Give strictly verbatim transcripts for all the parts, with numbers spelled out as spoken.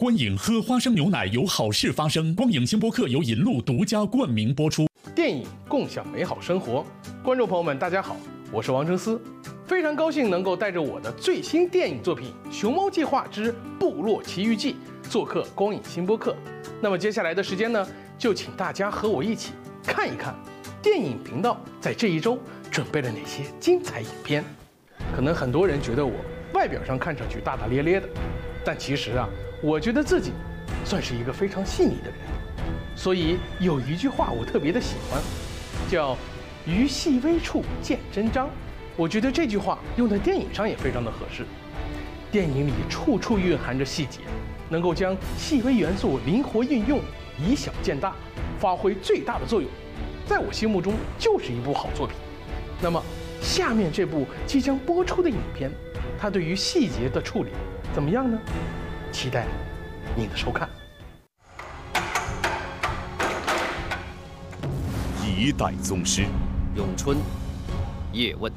观影喝花生牛奶，有好事发生。光影星播客由银鹿独家冠名播出。 电影共享美好生活，观众朋友们，大家好，我是王承思，非常高兴能够带着我的最新电影作品《熊猫计划之部落奇遇记》做客光影新播客。那么接下来的时间呢，就请大家和我一起看一看电影频道在这一周准备了哪些精彩影片。可能很多人觉得我外表上看上去大大咧咧的，但其实啊，我觉得自己算是一个非常细腻的人。所以有一句话我特别的喜欢，叫“于细微处见真章”。我觉得这句话用在电影上也非常的合适。电影里处处蕴含着细节，能够将细微元素灵活运用，以小见大，发挥最大的作用，在我心目中就是一部好作品。那么下面这部即将播出的影片，它对于细节的处理怎么样呢？期待您的收看。 一代宗师， 咏春，叶问，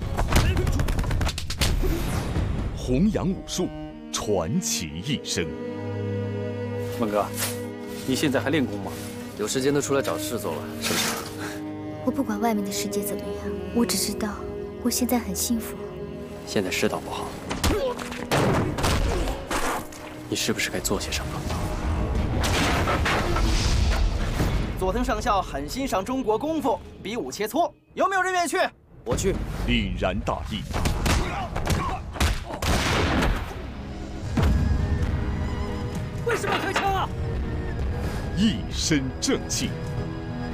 弘扬武术，传奇一生。 问哥，你现在还练功吗？有时间都出来找事做了，是不是？ 我不管外面的世界怎么样，我只知道我现在很幸福。 现在世道不好，你是不是该做些什么？ 佐藤上校很欣赏中国功夫，比武切磋，有没有人愿意去？ 我去。 凛然大义， 为什么要开枪啊？ 一身正气，